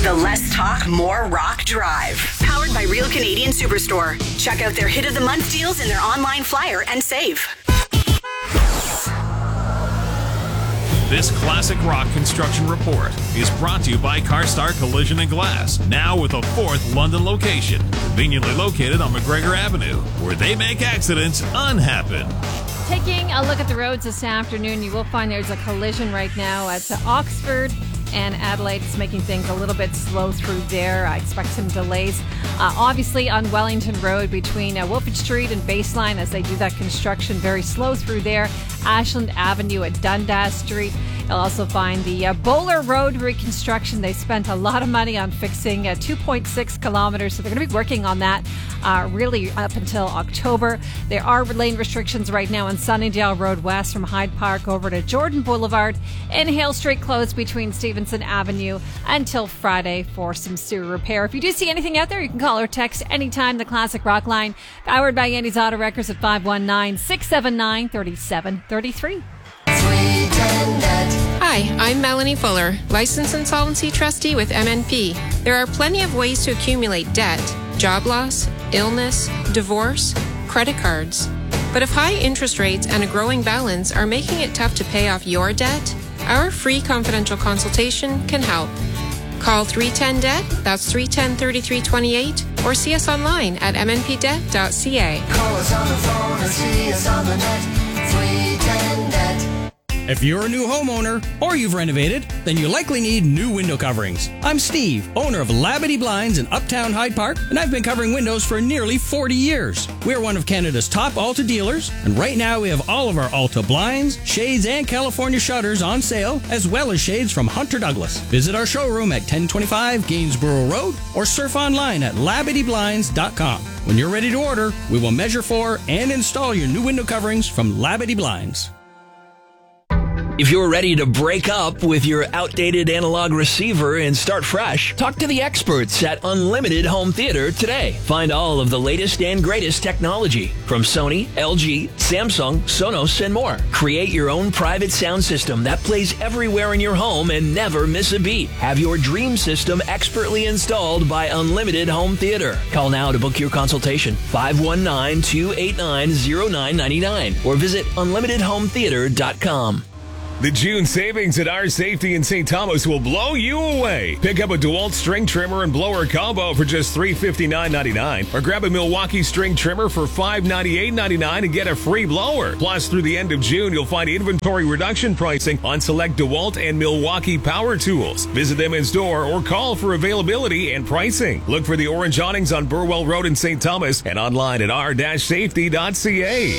The Less Talk, More Rock Drive. Powered by Real Canadian Superstore. Check out their Hit of the Month deals in their online flyer and save. This classic rock construction report is brought to you by CarStar Collision and Glass, now with a 4th London location, conveniently located on McGregor Avenue, where they make accidents unhappen. Taking a look at the roads this afternoon, you will find there's a collision right now at Oxford and Adelaide. It's making things a little bit slow through there. I expect some delays. Obviously on Wellington Road between Wolford Street and Baseline as they do that construction, very slow through there. Ashland Avenue at Dundas Street. You'll also find the Bowler Road reconstruction. They spent a lot of money on fixing 2.6 kilometers, so they're going to be working on that really up until October. There are lane restrictions right now on Sunnydale Road West from Hyde Park over to Jordan Boulevard, and Hale Street closed between Stevenson Avenue until Friday for some sewer repair. If you do see anything out there, you can call or text anytime. The Classic Rock Line, powered by Andy's Auto Records at 519-679-3733. Hi, I'm Melanie Fuller, Licensed Insolvency Trustee with MNP. There are plenty of ways to accumulate debt: job loss, illness, divorce, credit cards. But if high interest rates and a growing balance are making it tough to pay off your debt, our free confidential consultation can help. Call 310-DEBT, that's 310-3328, or see us online at mnpdebt.ca. Call us on the phone or see us on the net, 310-DEBT. If you're a new homeowner or you've renovated, then you likely need new window coverings. I'm Steve, owner of Labadee Blinds in Uptown Hyde Park, and I've been covering windows for nearly 40 years. We're one of Canada's top Alta dealers, and right now we have all of our Alta blinds, shades, and California shutters on sale, as well as shades from Hunter Douglas. Visit our showroom at 1025 Gainsborough Road or surf online at LabadeeBlinds.com. When you're ready to order, we will measure for and install your new window coverings from Labadee Blinds. If you're ready to break up with your outdated analog receiver and start fresh, talk to the experts at Unlimited Home Theater today. Find all of the latest and greatest technology from Sony, LG, Samsung, Sonos, and more. Create your own private sound system that plays everywhere in your home and never miss a beat. Have your dream system expertly installed by Unlimited Home Theater. Call now to book your consultation, 519-289-0999, or visit unlimitedhometheater.com. The June savings at Our Safety in St. Thomas will blow you away. Pick up a DeWalt string trimmer and blower combo for just $359.99, or grab a Milwaukee string trimmer for $598.99 and get a free blower. Plus, through the end of June, you'll find inventory reduction pricing on select DeWalt and Milwaukee power tools. Visit them in store or call for availability and pricing. Look for the orange awnings on Burwell Road in St. Thomas and online at r-safety.ca.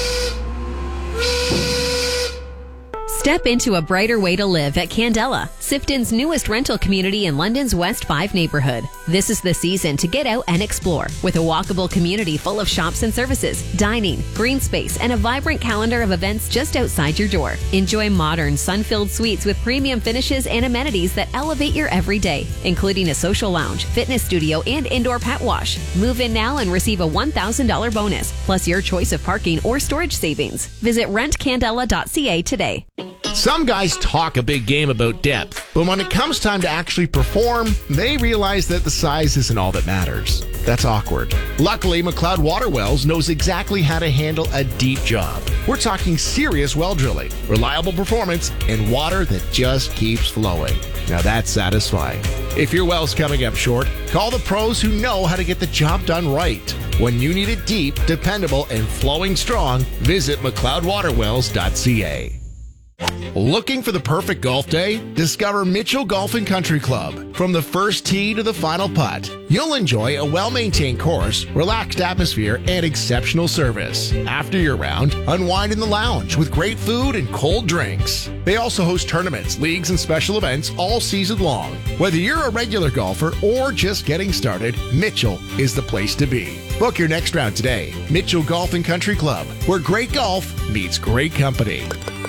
Step into a brighter way to live at Candela, Sifton's newest rental community in London's West 5 neighborhood. This is the season to get out and explore, with a walkable community full of shops and services, dining, green space, and a vibrant calendar of events just outside your door. Enjoy modern, sun-filled suites with premium finishes and amenities that elevate your everyday, including a social lounge, fitness studio, and indoor pet wash. Move in now and receive a $1,000 bonus, plus your choice of parking or storage savings. Visit rentcandela.ca today. Some guys talk a big game about depth, but when it comes time to actually perform, they realize that the size isn't all that matters. That's awkward. Luckily, McLeod Water Wells knows exactly how to handle a deep job. We're talking serious well drilling, reliable performance, and water that just keeps flowing. Now that's satisfying. If your well's coming up short, call the pros who know how to get the job done right. When you need it deep, dependable, and flowing strong, visit McLeodWaterWells.ca. Looking for the perfect golf day? Discover Mitchell Golf and Country Club. From the first tee to the final putt, you'll enjoy a well-maintained course, relaxed atmosphere, and exceptional service. After your round, unwind in the lounge with great food and cold drinks. They also host tournaments, leagues, and special events all season long. Whether you're a regular golfer or just getting started, Mitchell is the place to be. Book your next round today. Mitchell Golf and Country Club, where great golf meets great company.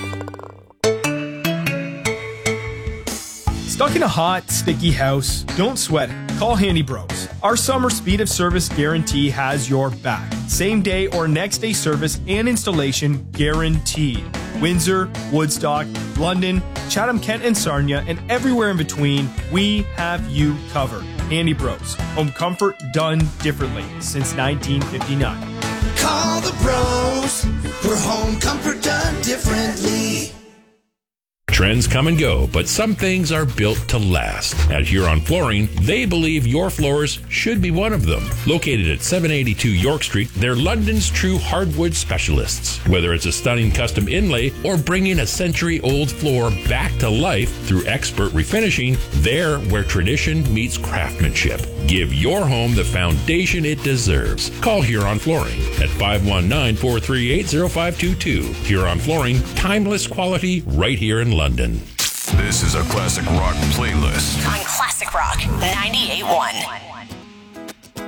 Stuck in a hot, sticky house? Don't sweat it. Call Handy Bros. Our summer speed of service guarantee has your back. Same day or next day service and installation guaranteed. Windsor, Woodstock, London, Chatham, Kent, and Sarnia, and everywhere in between, we have you covered. Handy Bros. Home comfort done differently since 1959. Call the Bros for home comfort done differently. Trends come and go, but some things are built to last. At Huron Flooring, they believe your floors should be one of them. Located at 782 York Street, they're London's true hardwood specialists. Whether it's a stunning custom inlay or bringing a century-old floor back to life through expert refinishing, they're where tradition meets craftsmanship. Give your home the foundation it deserves. Call Huron Flooring at 519-438-0522. Huron Flooring, timeless quality right here in London. This is a classic rock playlist on Classic Rock 98.1.